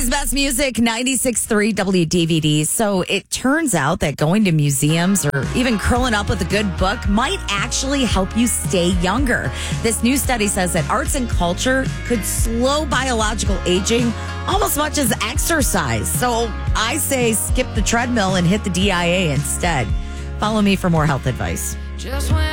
Always best music, 96.3 WDVD. So it turns out that going to museums or even curling up with a good book might actually help you stay younger. This new study says that arts and culture could slow biological aging almost as much as exercise. So I say skip the treadmill and hit the DIA instead. Follow me for more health advice. Just when